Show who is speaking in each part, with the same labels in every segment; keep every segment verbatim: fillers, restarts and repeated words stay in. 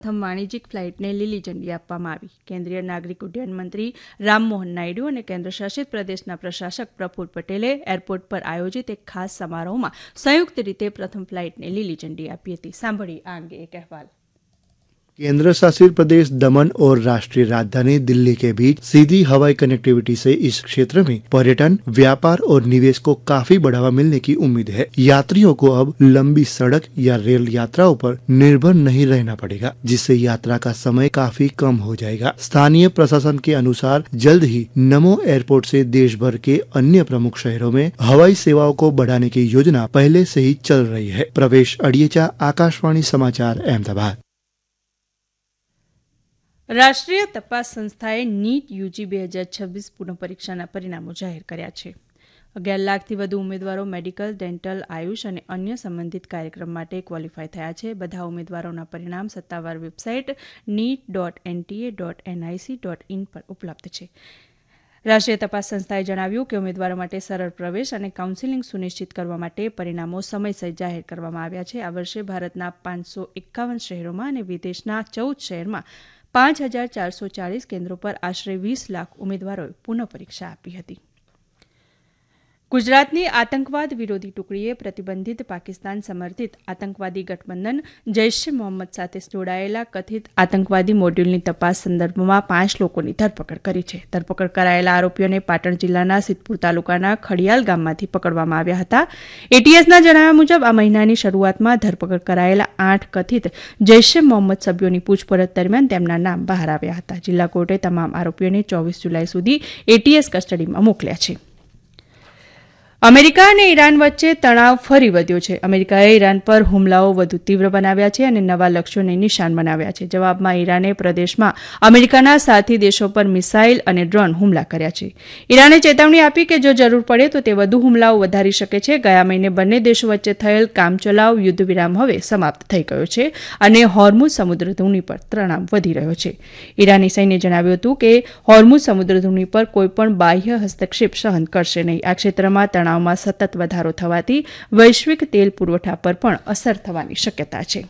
Speaker 1: પ્રથમ વાણિજ્યિક ફ્લાઇટને લીલી ઝંડી આપવામાં આવી. કેન્દ્રીય નાગરિક ઉડ્ડયન મંત્રી રામમોહન નાયડુ અને કેન્દ્રશાસિત પ્રદેશના પ્રશાસક પ્રફુલ પટેલે એરપોર્ટ પર આયોજિત એક ખાસ સમારોહમાં સંયુક્ત રીતે પ્રથમ ફ્લાઇટને લીલી ઝંડી આપી હતી. સાંભળી આ અંગે એક અહેવાल.
Speaker 2: केंद्र शासित प्रदेश दमन और राष्ट्रीय राजधानी दिल्ली के बीच सीधी हवाई कनेक्टिविटी से इस क्षेत्र में पर्यटन, व्यापार और निवेश को काफी बढ़ावा मिलने की उम्मीद है. यात्रियों को अब लंबी सड़क या रेल यात्राओं पर निर्भर नहीं रहना पड़ेगा, जिससे यात्रा का समय काफी कम हो जाएगा. स्थानीय प्रशासन के अनुसार जल्द ही नमो एयरपोर्ट से देश भर के अन्य प्रमुख शहरों में हवाई सेवाओं को बढ़ाने की योजना पहले से ही चल रही है. प्रवेश अड़ियेचा, आकाशवाणी समाचार, अहमदाबाद.
Speaker 1: રાષ્ટ્રીય તપાસ સંસ્થાએ નીટ યુજી બે હજાર છવ્વીસ પુનઃ પરીક્ષાના પરિણામો જાહેર કર્યા છે. અગિયાર લાખથી વધુ ઉમેદવારો મેડિકલ, ડેન્ટલ, આયુષ અને અન્ય સંબંધિત કાર્યક્રમ માટે ક્વોલિફાય થયા છે. બધા ઉમેદવારોના પરિણામ સત્તાવાર website NEET dot NTA dot NIC dot in પર ઉપલબ્ધ છે. રાષ્ટ્રીય તપાસ સંસ્થાએ જણાવ્યું કે ઉમેદવારો માટે સરળ પ્રવેશ અને કાઉન્સેલિંગ સુનિશ્ચિત કરવા માટે પરિણામો સમયસર જાહેર કરવામાં આવ્યા છે. આ વર્ષે ભારતના પાંચસો એકાવન શહેરોમાં અને વિદેશના ચૌદ શહેરમાં પાંચ હજાર ચારસો ચાલીસ કેન્દ્રો પર આશરે વીસ લાખ ઉમેદવારોએ પુનઃ પરીક્ષા આપી હતી. ગુજરાતની આતંકવાદ વિરોધી ટુકડીએ પ્રતિબંધિત પાકિસ્તાન સમર્થિત આતંકવાદી ગઠબંધન જૈશ એ મોહમ્મદ સાથે જોડાયેલા કથિત આતંકવાદી મોડ્યુલની તપાસ સંદર્ભમાં પાંચ લોકોની ધરપકડ કરી છે. ધરપકડ કરાયેલા આરોપીઓને પાટણ જિલ્લાના સિદ્ધપુર તાલુકાના ખડિયાલ ગામમાંથી પકડવામાં આવ્યા હતા. એટીએસના જણાવ્યા મુજબ આ મહિનાની શરૂઆતમાં ધરપકડ કરાયેલા આઠ કથિત જૈશ એ મોહમ્મદ સભ્યોની પૂછપરછ દરમિયાન તેમના નામ બહાર આવ્યા હતા. જિલ્લા કોર્ટે તમામ આરોપીઓને ચોવીસ જુલાઈ સુધી એટીએસ કસ્ટડીમાં મોકલ્યા છે. અમેરિકા અને ઈરાન વચ્ચે તણાવ ફરી વધ્યો છે. અમેરિકાએ ઈરાન પર હુમલાઓ વધુ તીવ્ર બનાવ્યા છે અને નવા લક્ષ્યોને નિશાન બનાવ્યા છે. જવાબમાં ઈરાને પ્રદેશમાં અમેરિકાના સાથી દેશો પર મિસાઇલ અને ડ્રોન હુમલા કર્યા છે. ઈરાને ચેતવણી આપી કે જો જરૂર પડે તો તે વધુ હુમલાઓ વધારી શકે છે. ગયા મહિને બંને દેશો વચ્ચે થયેલ કામચલાઉ યુદ્ધ વિરામ હવે સમાપ્ત થઈ ગયો છે અને હોર્મુઝ સમુદ્રધુની પર તણાવ વધી રહ્યો છે. ઈરાની સૈન્યે જણાવ્યું હતું કે હોર્મુઝ સમુદ્રધુની પર કોઈપણ બાહ્ય હસ્તક્ષેપ સહન કરશે નહીં. આ ક્ષેત્રમાં તણાવ માં સતત વધારો થવાથી વૈશ્વિક તેલ પુરવઠા પર પણ અસર થવાની શક્યતા છે.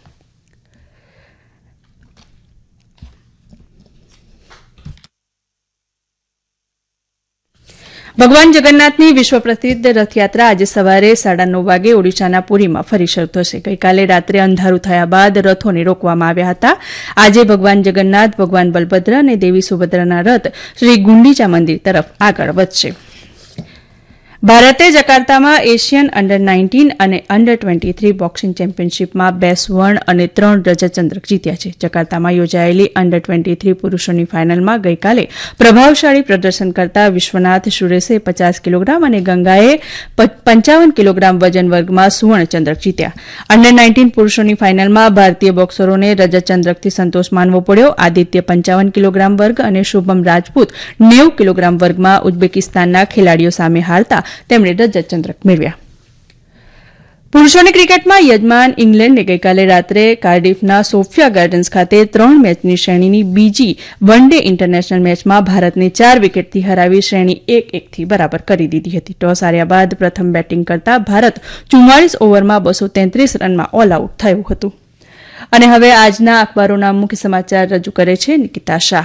Speaker 1: ભગવાન જગન્નાથની વિશ્વ પ્રસિદ્ધ રથયાત્રા આજે સવારે સાડા નવ વાગે ઓડિશાના પુરીમાં ફરી શરૂ થશે. ગઈકાલે રાત્રે અંધારું થયા બાદ રથોને રોકવામાં આવ્યા હતા. આજે ભગવાન જગન્નાથ, ભગવાન બલભદ્ર અને દેવી સુભદ્રાના રથ શ્રી ગુંડીચા મંદિર તરફ આગળ વધશે. ભારતે જકાર્તામાં એશિયન અંડર નાઇન્ટીન અને અંડર ટ્વેન્ટી થ્રી બોક્સિંગ ચેમ્પિયનશીપમાં બે સ્વર્ણ અને ત્રણ રજત ચંદ્રક જીત્યા છે. જકાર્તામાં યોજાયેલી અંડર ટ્વેન્ટી થ્રી પુરૂષોની ફાઇનલમાં ગઈકાલે પ્રભાવશાળી પ્રદર્શન કરતા વિશ્વનાથ સુરેશે પચાસ કિલોગ્રામ અને ગંગાએ પંચાવન કિલોગ્રામ વજન વર્ગમાં સુવર્ણ ચંદ્રક જીત્યા. અંડર નાઇન્ટીન પુરૂષોની ફાઇનલમાં ભારતીય બોક્સરોને રજત ચંદ્રકથી સંતોષ માનવો પડ્યો. આદિત્ય પંચાવન કિલોગ્રામ વર્ગ અને શુભમ રાજપૂત નેવું કિલોગ્રામ વર્ગમાં ઉઝબેકિસ્તાનના ખેલાડીઓ સામે હારતા તેમણે રજત ચંદ્રક મેળવ્યા. પુરૂષોની ક્રિકેટમાં યજમાન ઇંગ્લેન્ડે ગઈકાલે રાત્રે કાર્ડિફના સોફિયા ગાર્ડન્સ ખાતે ત્રણ મેચની શ્રેણીની બીજી વન ડે ઇન્ટરનેશનલ મેચમાં ભારતને ચાર વિકેટથી હરાવી શ્રેણી એક એકથી બરાબર કરી દીધી હતી. ટોસ હાર્યા બાદ પ્રથમ બેટિંગ કરતા ભારત ચુમ્માળીસ ઓવરમાં બસો તેત્રીસ રનમાં ઓલ આઉટ થયું હતું. અને હવે આજના અખબારોના મુખ્ય સમાચાર રજૂ કરે છે નિકિતા શાહ.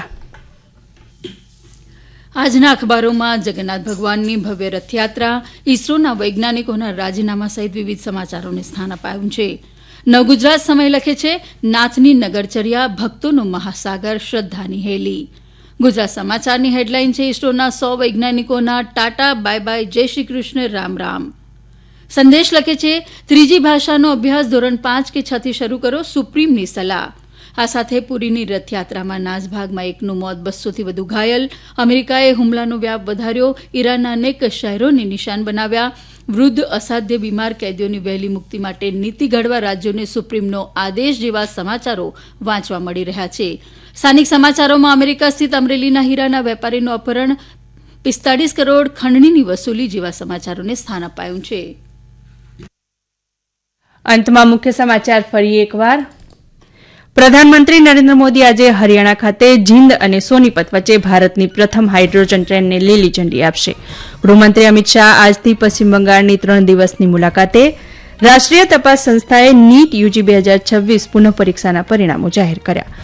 Speaker 3: આજના અખબારોમાં જગન્નાથ ભગવાનની ભવ્ય રથયાત્રા, ઇસરોના વૈજ્ઞાનિકોના રાજીનામા સહિત વિવિધ સમાચારોને સ્થાન અપાયું છે. નવગુજરાત સમય લખે છે, નાથની નગરચર્યા, ભક્તોનો મહાસાગર, શ્રદ્ધાની હેલી. ગુજરાત સમાચારની હેડલાઇન છે, ઇસરોના સો વૈજ્ઞાનિકોના ટાટા બાય બાય, જય શ્રી કૃષ્ણ, રામ રામ. સંદેશ લખે છે, ત્રીજી ભાષાનો અભ્યાસ ધોરણ પાંચ કે છ થી શરૂ કરો, સુપ્રીમની સલાહ. આ સાથે પુરીની રથયાત્રામાં નાસભાગમાં એકનું મોત, બસોથી વધુ ઘાયલ. અમેરિકાએ હુમલાનો વ્યાપ વધાર્યો, ઈરાનના અનેક શહેરોને નિશાન બનાવ્યા. વૃદ્ધ અસાધ્ય બીમાર કેદીઓની વહેલી મુક્તિ માટે નીતિ ઘડવા રાજ્યોને સુપ્રીમનો આદેશ જેવા સમાચારો વાંચવા મળી રહ્યા છે. સ્થાનિક સમાચારોમાં અમેરિકા સ્થિત અમરેલીના હીરાના વેપારીનું અપહરણ, પિસ્તાળીસ કરોડ ખંડણીની વસૂલી જેવા સમાચારોને સ્થાન અપાયું છે.
Speaker 1: અંતમાં મુખ્ય સમાચાર ફરી એકવાર. પ્રધાનમંત્રી નરેન્દ્ર મોદી આજે હરિયાણા ખાતે જીંદ અને સોનીપત વચ્ચે ભારતની પ્રથમ હાઇડ્રોજન ટ્રેનને લીલી ઝંડી આપશે. ગૃહમંત્રી અમિત શાહ આજથી પશ્ચિમ બંગાળની ત્રણ દિવસની મુલાકાતે. રાષ્ટ્રીય તપાસ સંસ્થાએ નીટ યુજી બે હજાર છવ્વીસ પુનઃ પરીક્ષાના પરિણામો જાહેર કર્યા.